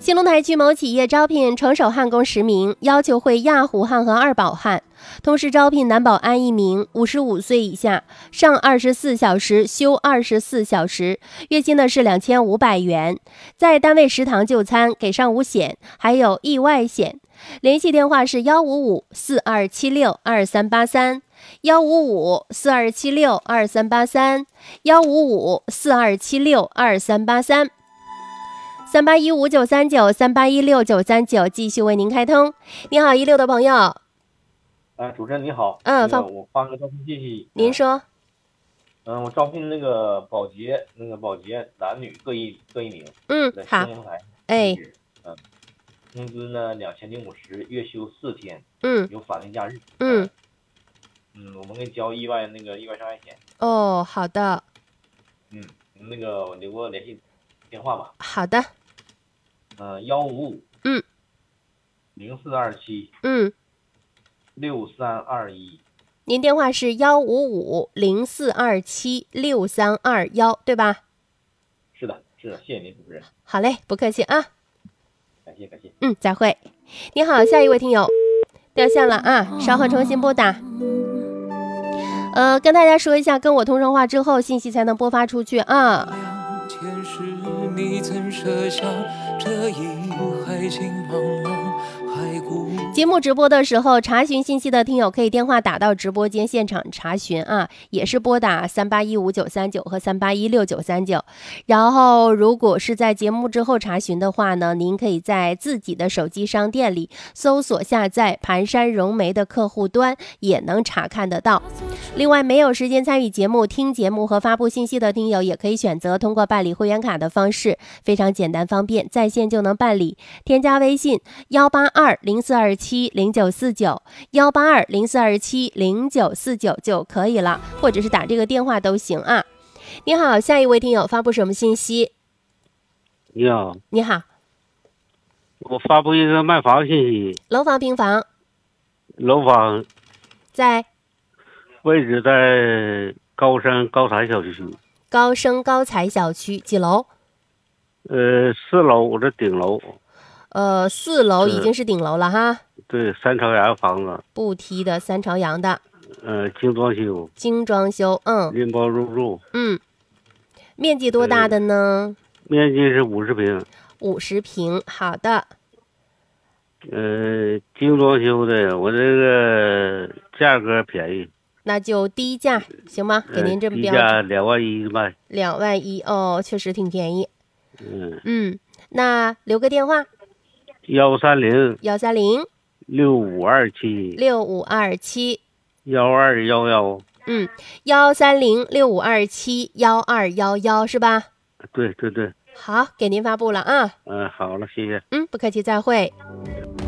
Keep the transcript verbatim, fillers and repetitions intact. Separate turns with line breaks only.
兴隆台区某企业招聘成手焊工十名，要求会压糊焊和二保焊，同时招聘男保安一名，五十五岁以下，上二十四小时，休二十四小时，月薪呢是两千五百元，在单位食堂就餐，给上五险，还有意外险。联系电话是幺五五四二七六二三八三，幺五五四二七六二三八三，幺五五四二七六二三八三。三八一五九三九三八一六九三九继续为您开通。你好，一六的朋友。
哎，主持人你好。
嗯，
那个我发个招聘信息。
您说。
嗯，我招聘那个保洁，那个保洁男女各一各一名。
嗯，好。哎。
嗯，工资呢两千零五十，月休四天。
嗯。
有法定假日。
嗯。
嗯，我们给你交意外那个意外伤害险。
哦，好的。
嗯，那个我留个联系电话吧。
好的。
嗯，幺五五。
嗯。
零四二七。
嗯。
六三二一。
您电话是幺五五零四二七六三二幺，对吧？
是的，是的，谢谢您，主持人。
好嘞，不客气啊。
感谢感谢。
嗯，再会。你好，下一位听友掉线了啊，稍后重新拨打。呃，跟大家说一下，跟我通上话之后，信息才能播发出去啊。前世你曾设下这一海情茫茫海谷。节目直播的时候，查询信息的听友可以电话打到直播间现场查询啊，也是拨打三八一五九三九和三八一六九三九。然后，如果是在节目之后查询的话呢，您可以在自己的手机商店里搜索下载盘山融媒的客户端，也能查看得到。另外，没有时间参与节目、听节目和发布信息的听友，也可以选择通过办理会员卡的方式，非常简单方便，在线就能办理。添加微信幺八二零四二七零九四九，幺八二零四二七零九四九就可以了，或者是打这个电话都行啊。你好，下一位听友发布什么信息？
你好。
你好。
我发布一个卖房信息。
楼房、平房？
楼房。
在。
位置在高升高才小区。
高升高才小区几楼？
呃，四楼，我这顶楼。
呃，四楼已经是顶楼了哈。
对，三朝阳房子。
不梯的，三朝阳的。
呃，精装修。
精装修，嗯。
拎包入住。
嗯。面积多大的呢？
呃、面积是五十平。
五十平，好的。
呃，精装修的，我这个价格便宜。
那就低价行吗？给您这么标准。
低价两万一卖。
两万一哦，确实挺便宜。
嗯
嗯，那留个电话。
幺三零。
幺三零。
六五二七。
六五二七。
幺二幺幺。
嗯，幺三零六五二七幺二幺幺是吧？
对对对。
好，给您发布了啊。
嗯，好了，谢谢。
嗯，不客气，再会。